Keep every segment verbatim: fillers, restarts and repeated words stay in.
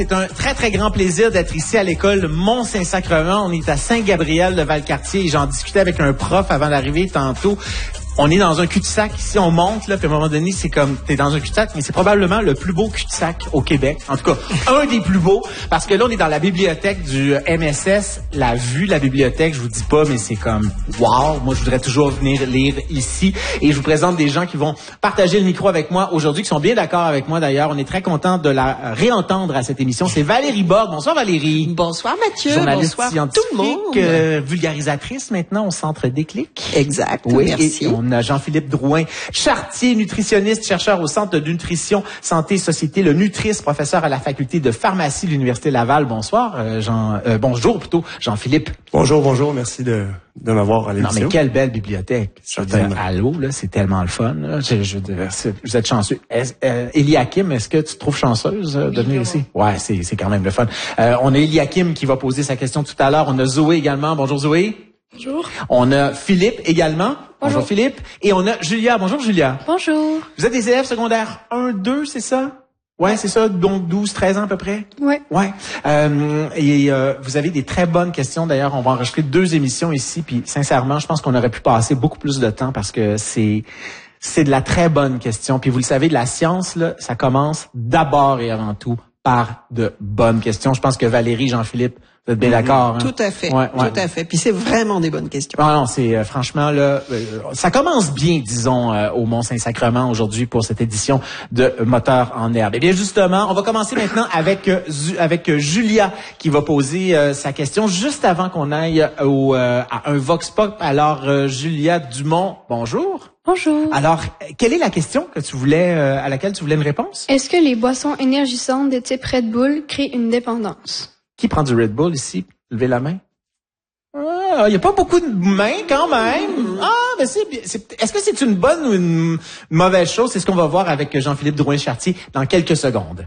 C'est un très, très grand plaisir d'être ici à l'école Mont-Saint-Sacrement. On est à Saint-Gabriel de Valcartier et j'en discutais avec un prof avant d'arriver tantôt. On est dans un cul-de-sac. Ici, on monte, là, puis à un moment donné, c'est comme, t'es dans un cul-de-sac, mais c'est probablement le plus beau cul-de-sac au Québec. En tout cas, un des plus beaux, parce que là, on est dans la bibliothèque du M S S. La vue de la bibliothèque, je vous dis pas, mais c'est comme, wow! Moi, je voudrais toujours venir lire ici. Et je vous présente des gens qui vont partager le micro avec moi aujourd'hui, qui sont bien d'accord avec moi d'ailleurs. On est très content de la réentendre à cette émission. C'est Valérie Borde. Bonsoir, Valérie. Bonsoir, Mathieu. Journaliste Bonsoir, scientifique, tout le monde. Euh, vulgarisatrice maintenant au Centre Déclic. Exact. Oui, merci. Et on a Jean-Philippe Drouin, chartier, nutritionniste, chercheur au Centre de nutrition, santé et société, le Nutris, professeur à la faculté de pharmacie de l'Université Laval. Bonsoir, euh, Jean, euh, bonjour plutôt, Jean-Philippe. Bonjour, bonjour, merci de, de m'avoir à l'émission. Non, mais quelle belle bibliothèque. Je veux dire, allô, là, c'est tellement le fun. Là. Je, je veux dire, vous êtes chanceux. Est, euh, Eliakim, est-ce que tu te trouves chanceuse euh, de venir ici? Ouais, c'est, c'est quand même le fun. Euh, on a Eliakim qui va poser sa question tout à l'heure. On a Zoé également. Bonjour, Zoé. Bonjour. On a Philippe également. Bonjour. Bonjour Philippe. Et on a Julia. Bonjour Julia. Bonjour. Vous êtes des élèves secondaires un, deux, c'est ça? Ouais, c'est ça, donc douze, treize ans à peu près? Ouais. Ouais. Euh, et euh, vous avez des très bonnes questions. D'ailleurs, on va enregistrer deux émissions ici, puis sincèrement, je pense qu'on aurait pu passer beaucoup plus de temps parce que c'est c'est de la très bonne question. Puis vous le savez, de la science, là, ça commence d'abord et avant tout par de bonnes questions. Je pense que Valérie, Jean-Philippe, vous êtes bien d'accord, hein? Tout à fait, ouais, ouais. tout à fait. Puis c'est vraiment des bonnes questions. Ah non, c'est euh, franchement là, euh, ça commence bien, disons, euh, au Mont-Saint-Sacrement aujourd'hui pour cette édition de Moteur en herbe. Et bien justement, on va commencer maintenant avec euh, avec euh, Julia qui va poser euh, sa question juste avant qu'on aille au euh, à un Vox Pop. Alors euh, Julia Dumont, bonjour. Bonjour. Alors, quelle est la question que tu voulais euh, à laquelle tu voulais une réponse? Est-ce que les boissons énergisantes de type Red Bull créent une dépendance? Qui prend du Red Bull ici? Levez la main. Ah, il y a pas beaucoup de mains quand même. Ah, mais c'est, c'est est-ce que c'est une bonne ou une mauvaise chose? C'est ce qu'on va voir avec Jean-Philippe Drouin-Chartier dans quelques secondes.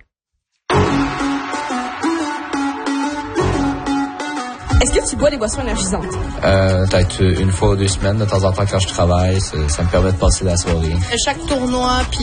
Est-ce que tu bois des boissons énergisantes? Euh, peut-être une fois ou deux semaines, de temps en temps quand je travaille, ça, ça me permet de passer la soirée. Chaque tournoi, puis